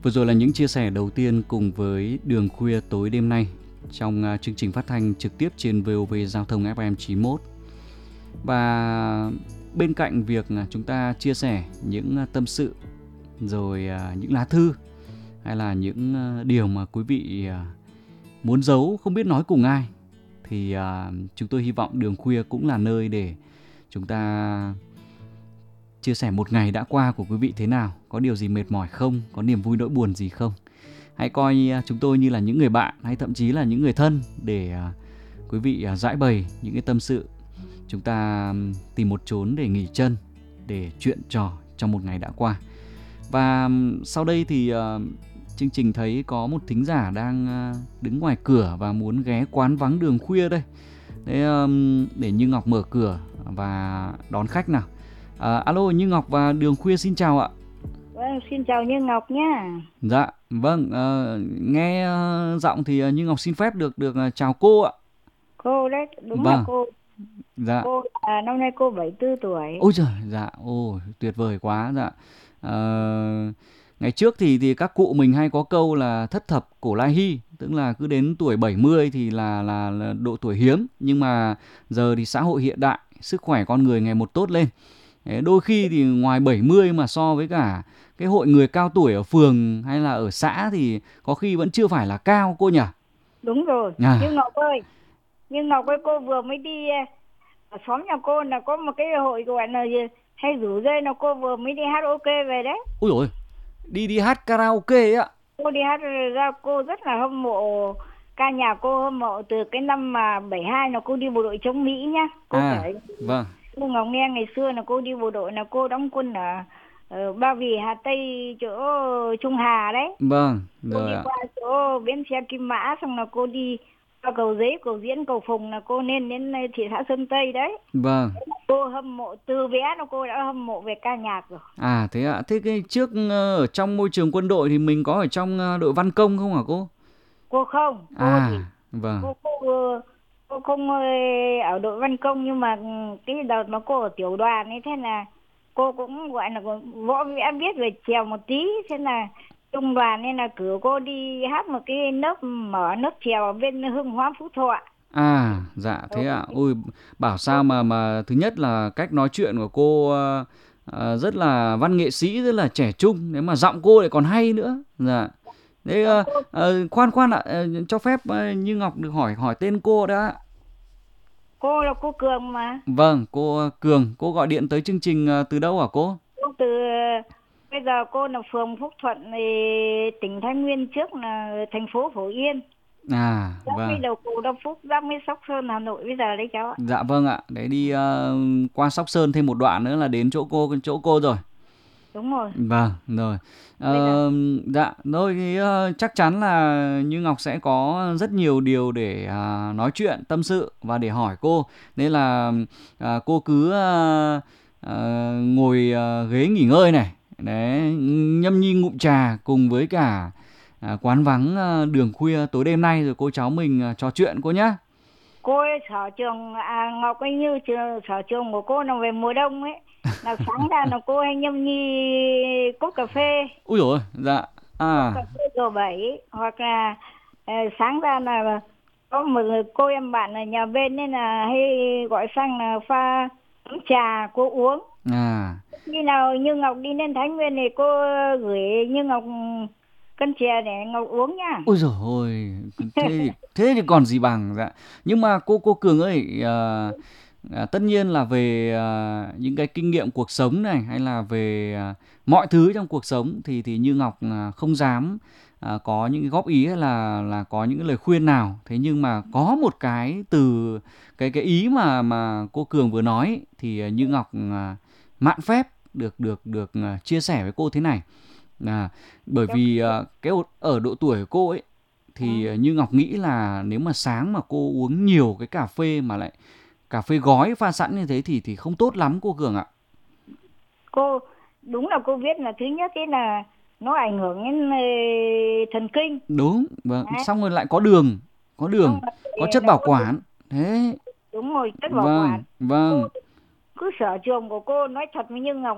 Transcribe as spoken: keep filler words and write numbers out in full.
Vừa rồi là những chia sẻ đầu tiên cùng với Đường Khuya Tối Đêm Nay trong uh, chương trình phát thanh trực tiếp trên vê o vê Giao thông ép em chín mốt. Và bên cạnh việc uh, chúng ta chia sẻ những uh, tâm sự, rồi uh, những lá thư, hay là những uh, điều mà quý vị uh, muốn giấu không biết nói cùng ai, thì uh, chúng tôi hy vọng Đường Khuya cũng là nơi để chúng ta chia sẻ một ngày đã qua của quý vị thế nào, có điều gì mệt mỏi không, có niềm vui nỗi buồn gì không. Hãy coi chúng tôi như là những người bạn hay thậm chí là những người thân để uh, quý vị uh, giải bày những cái tâm sự. Chúng ta um, tìm một chốn để nghỉ chân, để chuyện trò trong một ngày đã qua. Và um, sau đây thì uh, chương trình thấy có một thính giả đang uh, đứng ngoài cửa và muốn ghé quán vắng Đường Khuya đây. Để, um, để Như Ngọc mở cửa và đón khách nào. À, alo, Như Ngọc và Đường Khuya xin chào ạ. Vâng, xin chào Như Ngọc nhá. Dạ, vâng, uh, nghe uh, giọng thì uh, Như Ngọc xin phép được được uh, chào cô ạ. Cô đấy, đúng Vâng. là cô. Dạ. Cô à, năm nay cô bảy mươi tư tuổi. Ôi trời, dạ, ồ, tuyệt vời quá, dạ. Uh, ngày trước thì thì các cụ mình hay có câu là thất thập cổ lai hy, tức là cứ đến tuổi bảy mươi thì là, là là độ tuổi hiếm. Nhưng mà giờ thì xã hội hiện đại, sức khỏe con người ngày một tốt lên. Đôi khi thì ngoài bảy mươi mà so với cả cái hội người cao tuổi ở phường hay là ở xã thì có khi vẫn chưa phải là cao cô nhỉ? Đúng rồi. À. Như Ngọc ơi, Như Ngọc ơi, cô vừa mới đi ở xóm nhà cô là có một cái hội gọi là hay rủ dê, là cô vừa mới đi hát karaoke về đấy. Ôi dồi, đi đi hát karaoke ấy ạ. Cô đi hát ra, cô rất là hâm mộ ca nhạc, cô hâm mộ từ cái năm mà bảy hai là cô đi bộ đội chống Mỹ nhá. Cô à, kể. Vâng. Cô Ngọc nghe ngày xưa là cô đi bộ đội là cô đóng quân ở, ở Ba Vì, Hà Tây, chỗ Trung Hà đấy. Vâng, cô rồi đi ạ. qua chỗ bến xe Kim Mã, xong là cô đi qua cầu Giấy, cầu Diễn, cầu Phùng, là cô lên đến thị xã Sơn Tây đấy. Vâng. Cô hâm mộ từ bé, là cô đã hâm mộ về ca nhạc rồi. À thế ạ, thế cái trước ở trong môi trường quân đội thì mình có ở trong đội văn công không hả cô? Cô không, cô à, thì vâng. cô, cô, cô không ở đội văn công, nhưng mà cái đợt mà cô ở tiểu đoàn ấy, thế là cô cũng gọi là võ vẽ biết về chèo một tí, thế là trung đoàn nên là cử cô đi hát một cái lớp, mở lớp chèo ở bên Hưng Hóa, Phú Thọ. À, dạ thế ạ. À. Ôi, bảo sao mà mà thứ nhất là cách nói chuyện của cô uh, uh, rất là văn nghệ sĩ, rất là trẻ trung, nếu mà giọng cô lại còn hay nữa. Dạ. Thế uh, uh, khoan khoan ạ, uh, cho phép uh, Như Ngọc được hỏi hỏi tên cô đã. Cô là cô Cường mà. Vâng, cô Cường, cô gọi điện tới chương trình uh, từ đâu hả cô? Cô từ bây giờ cô là phường Phúc Thuận, tỉnh Thái Nguyên, trước là thành phố Phổ Yên. À, Giáp vâng. mới đầu cụ Đông Phúc, giáp mới Sóc Sơn, Hà Nội bây giờ đấy cháu ạ. Dạ vâng ạ, đấy đi uh, qua Sóc Sơn thêm một đoạn nữa là đến chỗ cô chỗ cô rồi. Đúng rồi. Vâng, rồi. Ờ, dạ, rồi thì uh, chắc chắn là Như Ngọc sẽ có rất nhiều điều để uh, nói chuyện, tâm sự và để hỏi cô. Nên là uh, cô cứ uh, uh, ngồi uh, ghế nghỉ ngơi này, đấy, nhâm nhi ngụm trà cùng với cả uh, quán vắng uh, Đường Khuya tối đêm nay, rồi cô cháu mình uh, trò chuyện cô nhá. Cô ấy sở trường à, Ngọc ấy, như trường, sở trường của cô là về mùa đông ấy, là sáng ra là cô hay nhâm nhi cốc cà phê. Úi dồi, dạ. À. Cốc cà phê G bảy, hoặc là à, sáng ra là có một cô em bạn ở nhà bên nên là hay gọi sang là pha uống trà cô uống. À. Khi nào Như Ngọc đi lên Thái Nguyên thì cô gửi Như Ngọc cân chè để Ngọc uống nha. Ôi dồi ôi, thế thì, thế thì còn gì bằng. Dạ. Nhưng mà cô cô Cường ơi, à, à, tất nhiên là về à, những cái kinh nghiệm cuộc sống này, hay là về à, mọi thứ trong cuộc sống thì thì Như Ngọc à, không dám à, có những cái góp ý hay là là có những cái lời khuyên nào. Thế nhưng mà có một cái từ cái cái ý mà mà cô Cường vừa nói thì Như Ngọc à, mạn phép được được được à, chia sẻ với cô thế này. À, bởi vì uh, cái ở độ tuổi của cô ấy thì ừ. Như Ngọc nghĩ là nếu mà sáng mà cô uống nhiều cái cà phê mà lại cà phê gói pha sẵn như thế thì thì không tốt lắm cô Cường ạ. Cô đúng là cô biết là thứ nhất ấy là nó ảnh hưởng đến thần kinh. Đúng, vâng. Đấy. Xong rồi lại có đường, có đường, có chất bảo quản. Thế. Đúng rồi, chất bảo vâng, quản. Vâng. Cô, cứ sở trường của cô nói thật với Như Ngọc